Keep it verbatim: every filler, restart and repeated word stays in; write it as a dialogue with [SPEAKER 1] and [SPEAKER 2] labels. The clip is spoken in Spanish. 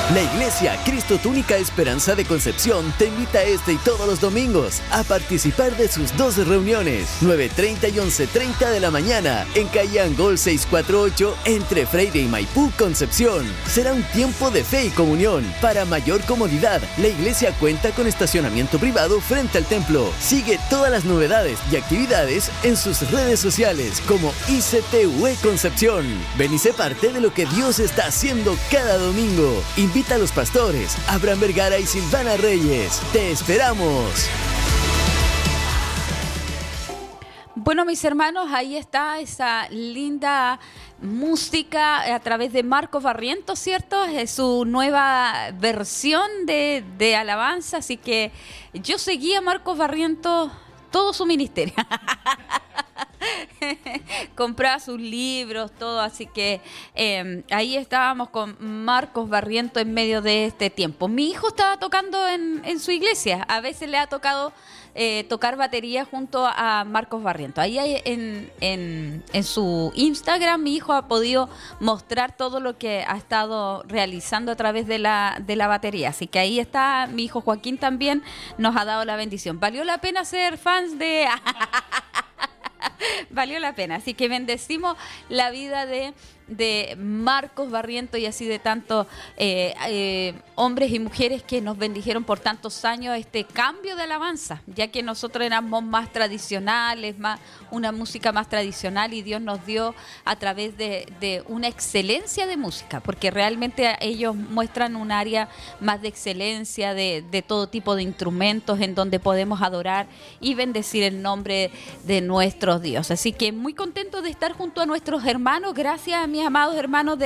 [SPEAKER 1] La Iglesia Cristo Tu Única Esperanza de Concepción te invita este y todos los domingos a participar de sus dos reuniones, nueve treinta y once treinta de la mañana, en calle Angol seiscientos cuarenta y ocho, entre Freire y Maipú, Concepción. Será un tiempo de fe y comunión. Para mayor comodidad, la iglesia cuenta con estacionamiento privado frente al templo. Sigue todas las novedades y actividades en sus redes sociales como I C T U E Concepción. Ven y sé parte de lo que Dios está haciendo cada domingo. Invita a los pastores Abraham Vergara y Silvana Reyes. ¡Te esperamos!
[SPEAKER 2] Bueno, mis hermanos, ahí está esa linda música a través de Marcos Barrientos, ¿cierto? Es su nueva versión de, de alabanza, así que yo seguí a Marcos Barrientos todo su ministerio. Compraba sus libros, todo, así que eh, ahí estábamos con Marcos Barrientos en medio de este tiempo. Mi hijo estaba tocando en, en su iglesia, a veces le ha tocado eh, tocar batería junto a Marcos Barrientos. Ahí hay en, en, en su Instagram mi hijo ha podido mostrar todo lo que ha estado realizando a través de la, de la batería, así que ahí está mi hijo Joaquín, también nos ha dado la bendición. Valió la pena ser fans de... Valió la pena, así que bendecimos la vida de, de Marcos Barrientos y así de tantos eh, eh, hombres y mujeres que nos bendijeron por tantos años este cambio de alabanza, ya que nosotros éramos más tradicionales, más una música más tradicional, y Dios nos dio a través de, de una excelencia de música, porque realmente ellos muestran un área más de excelencia, de, de todo tipo de instrumentos en donde podemos adorar y bendecir el nombre de nuestros Dios. Así que muy contento de estar junto a nuestros hermanos. Gracias a mis amados hermanos de